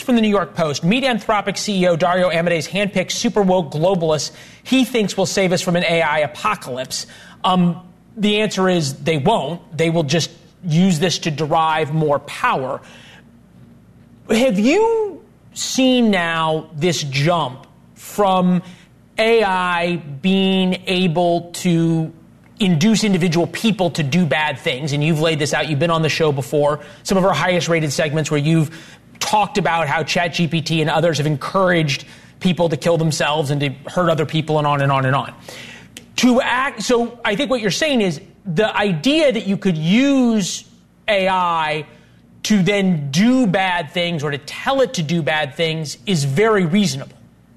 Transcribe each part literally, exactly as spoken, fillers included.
from the New York Post. Meet Anthropic C E O Dario Amodei's handpicked super woke globalist he thinks will save us from an A I apocalypse. Um, the answer is they won't. They will just use this to derive more power. Have you seen now this jump from A I being able to induce individual people to do bad things? And you've laid this out. You've been on the show before. Some of our highest rated segments where you've talked about how ChatGPT and others have encouraged people to kill themselves and to hurt other people and on and on and on. To act, so I think what you're saying is the idea that you could use A I to then do bad things or to tell it to do bad things is very reasonable.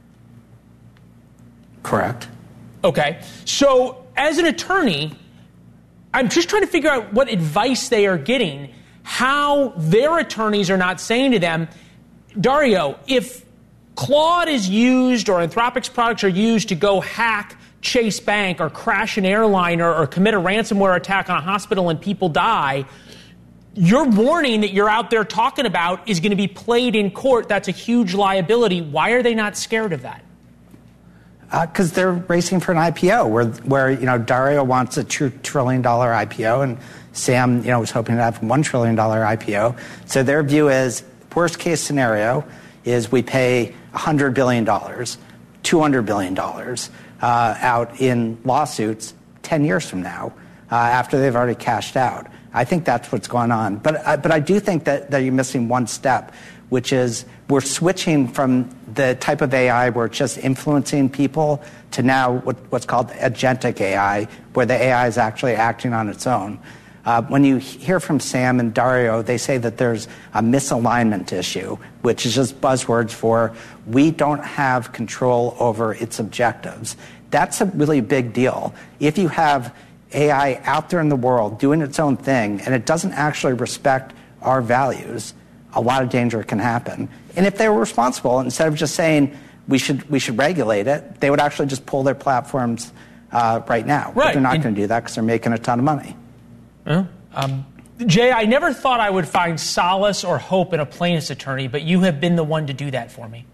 Correct. Okay. So as an attorney, I'm just trying to figure out what advice they are getting, how their attorneys are not saying to them, Dario, if Claude is used or Anthropic's products are used to go hack Chase Bank or crash an airline or, or commit a ransomware attack on a hospital and people die, your warning that you're out there talking about is going to be played in court. That's a huge liability. Why are they not scared of that? Because uh, they're racing for an I P O where, where you know, Dario wants a two trillion dollars I P O and Sam, you know, was hoping to have a one trillion dollars I P O. So their view is, worst case scenario is we pay one hundred billion dollars, two hundred billion dollars uh, out in lawsuits ten years from now uh, after they've already cashed out. I think that's what's going on. But, uh, but I do think that, that you're missing one step, which is we're switching from the type of A I where it's just influencing people to now what, what's called agentic A I, where the A I is actually acting on its own. Uh, when you hear from Sam and Dario, they say that there's a misalignment issue, which is just buzzwords for we don't have control over its objectives. That's a really big deal. If you have A I out there in the world doing its own thing and it doesn't actually respect our values, a lot of danger can happen. And if they were responsible, instead of just saying we should we should regulate it, they would actually just pull their platforms uh, right now. Right. But they're not and- going to do that because they're making a ton of money. Uh, um, Jay, I never thought I would find solace or hope in a plaintiff's attorney, but you have been the one to do that for me.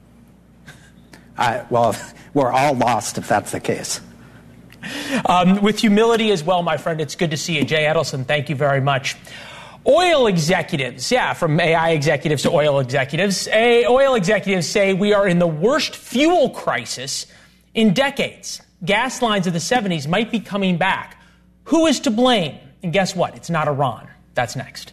Uh, well, we're all lost if that's the case. Um, with humility as well, my friend, it's good to see you. Jay Edelson, thank you very much. Oil executives, yeah, from A I executives to oil executives. A, oil executives say we are in the worst fuel crisis in decades. Gas lines of the seventies might be coming back. Who is to blame? And guess what? It's not Iran. That's next.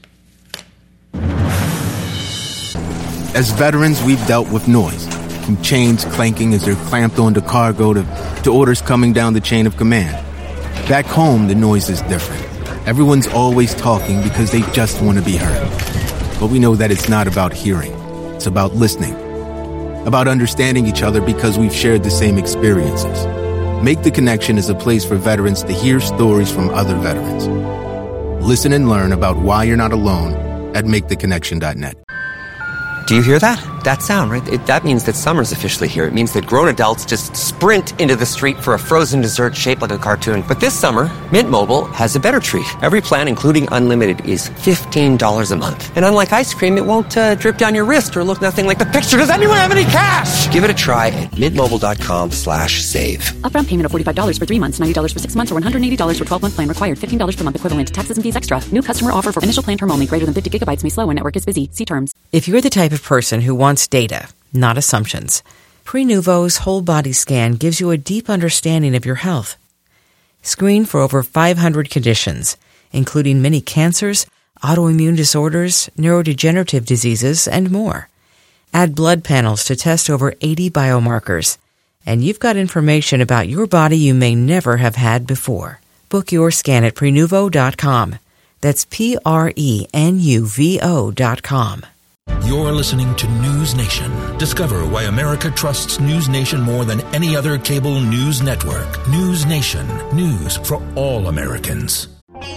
As veterans, we've dealt with noise, from chains clanking as they're clamped onto cargo to, to orders coming down the chain of command. Back home, the noise is different. Everyone's always talking because they just want to be heard. But we know that it's not about hearing. It's about listening. About understanding each other because we've shared the same experiences. Make the Connection is a place for veterans to hear stories from other veterans. Listen and learn about why you're not alone at make the connection dot net. Do you hear that? That sound, right? It, that means that summer's officially here. It means that grown adults just sprint into the street for a frozen dessert shaped like a cartoon. But this summer, Mint Mobile has a better treat. Every plan, including unlimited, is fifteen dollars a month. And unlike ice cream, it won't uh, drip down your wrist or look nothing like the picture. Does anyone have any cash? Give it a try at mintmobile.com slash save. Upfront payment of forty-five dollars for three months, ninety dollars for six months, or one hundred eighty dollars for twelve-month plan required. fifteen dollars per month equivalent. Taxes and fees extra. New customer offer for initial plan term only. Greater than fifty gigabytes may slow when network is busy. See terms. If you're the type of person who wants data, not assumptions, Prenuvo's whole body scan gives you a deep understanding of your health. Screen for over five hundred conditions, including many cancers, autoimmune disorders, neurodegenerative diseases, and more. Add blood panels to test over eighty biomarkers, and you've got information about your body you may never have had before. Book your scan at Prenuvo dot com. That's P R E N U V O dot com. You're listening to News Nation. Discover why America trusts News Nation more than any other cable news network. News Nation. News for all Americans.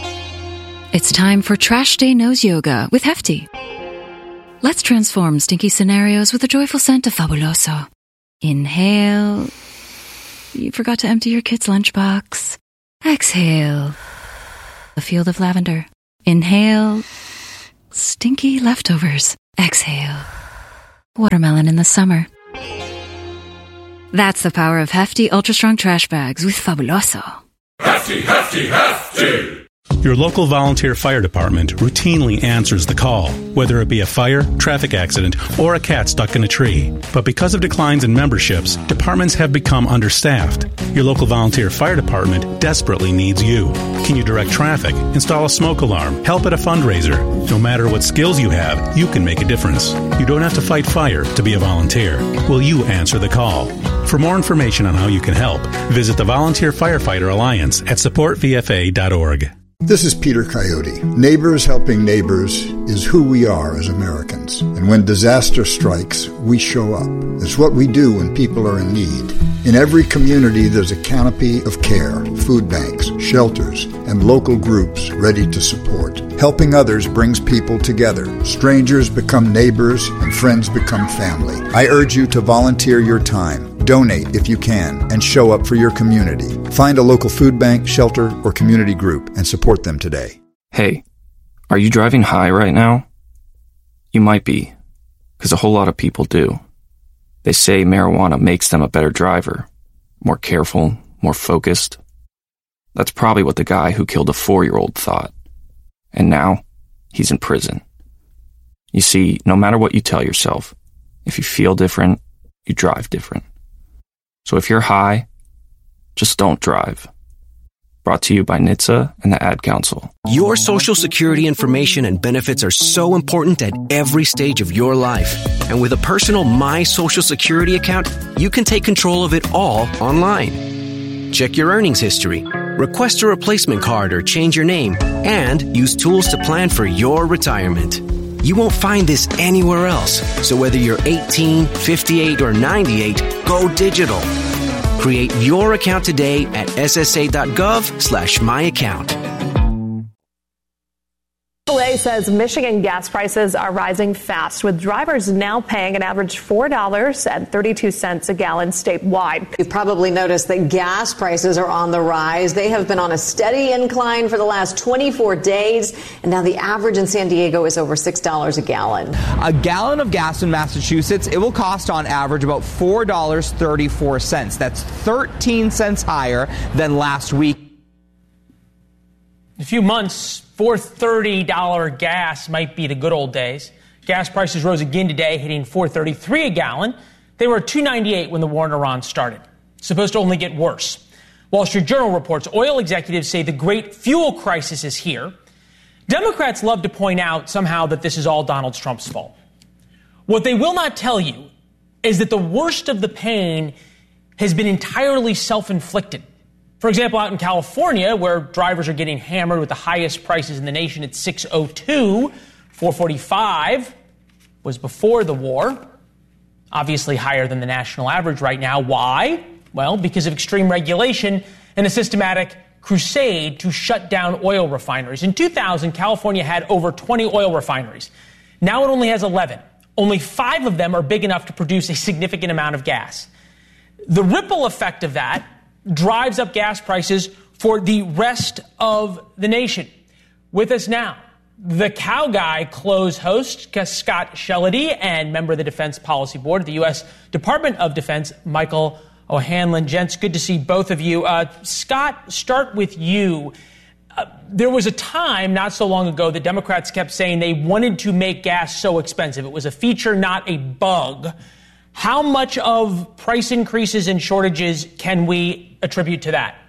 It's time for Trash Day Nose Yoga with Hefty. Let's transform stinky scenarios with the joyful scent of Fabuloso. Inhale. You forgot to empty your kid's lunchbox. Exhale. A field of lavender. Inhale. Stinky leftovers. Exhale. watermelon in the summer. That's the power of hefty, ultra-strong trash bags with Fabuloso. Hefty, hefty, hefty! Your local volunteer fire department routinely answers the call, whether it be a fire, traffic accident, or a cat stuck in a tree. But because of declines in memberships, departments have become understaffed. Your local volunteer fire department desperately needs you. Can you direct traffic, install a smoke alarm, help at a fundraiser? No matter what skills you have, you can make a difference. You don't have to fight fire to be a volunteer. Will you answer the call? For more information on how you can help, visit the Volunteer Firefighter Alliance at support v f a dot org. This is Peter Coyote. Neighbors helping neighbors is who we are as Americans. And when disaster strikes, we show up. It's what we do when people are in need. In every community, there's a canopy of care, food banks, shelters, and local groups ready to support. Helping others brings people together. Strangers become neighbors, and friends become family. I urge you to volunteer your time. Donate if you can, and show up for your community. Find a local food bank, shelter, or community group and support them today. Hey, are you driving high right now? You might be, because a whole lot of people do. They say marijuana makes them a better driver, more careful, more focused. That's probably what the guy who killed a four-year-old thought. And now, he's in prison. You see, no matter what you tell yourself, if you feel different, you drive different. So if you're high, just don't drive. Brought to you by N H T S A and the Ad Council. Your Social Security information and benefits are so important at every stage of your life. And with a personal My Social Security account, you can take control of it all online. Check your earnings history, request a replacement card or change your name, and use tools to plan for your retirement. You won't find this anywhere else. So whether you're eighteen, fifty-eight, or ninety-eight, go digital. Create your account today at ssa.gov slash my account. triple A says Michigan gas prices are rising fast, with drivers now paying an average four dollars and thirty-two cents a gallon statewide. You've probably noticed that gas prices are on the rise. They have been on a steady incline for the last twenty-four days, and now the average in San Diego is over six dollars a gallon. A gallon of gas in Massachusetts, it will cost on average about four dollars and thirty-four cents. That's thirteen cents higher than last week. In a few months, four thirty dollars gas might be the good old days. Gas prices rose again today, hitting four thirty-three a gallon. They were two ninety-eight when the war in Iran started. It's supposed to only get worse. Wall Street Journal reports oil executives say the great fuel crisis is here. Democrats love to point out somehow that this is all Donald Trump's fault. What they will not tell you is that the worst of the pain has been entirely self-inflicted. For example, out in California, where drivers are getting hammered with the highest prices in the nation at six oh two, four forty-five was before the war. Obviously higher than the national average right now. Why? Well, because of extreme regulation and a systematic crusade to shut down oil refineries. In two thousand, California had over twenty oil refineries. Now it only has eleven. Only five of them are big enough to produce a significant amount of gas. The ripple effect of that drives up gas prices for the rest of the nation. With us now, the Cow Guy Close host, Scott Shellady, and member of the Defense Policy Board at the U S Department of Defense, Michael O'Hanlon. Gents, good to see both of you. Uh, Scott, start with you. Uh, there was a time not so long ago that Democrats kept saying they wanted to make gas so expensive. It was a feature, not a bug. How much of price increases and shortages can we attribute to that?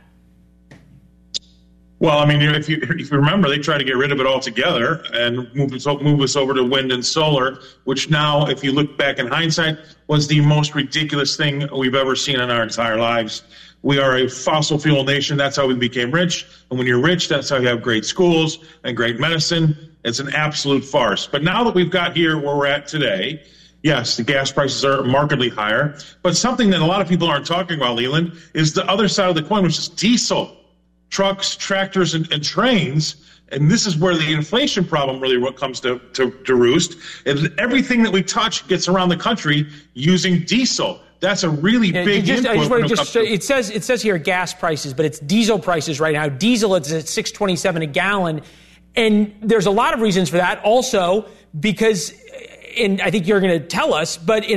Well, I mean, if you if you remember, they tried to get rid of it altogether and move us, move us over to wind and solar, which now, if you look back in hindsight, was the most ridiculous thing we've ever seen in our entire lives. We are a fossil fuel nation. That's how we became rich. And when you're rich, that's how you have great schools and great medicine. It's an absolute farce. But now that we've got here where we're at today, yes, the gas prices are markedly higher. But something that a lot of people aren't talking about, Leland, is the other side of the coin, which is diesel. Trucks, tractors, and, and trains. And this is where the inflation problem really what comes to, to, to roost. And everything that we touch gets around the country using diesel. That's a really yeah, big just, input. I just want to just show, it says it says here gas prices, but it's diesel prices right now. Diesel is at six twenty-seven a gallon. And there's a lot of reasons for that. Also, because and I think you're going to tell us, but in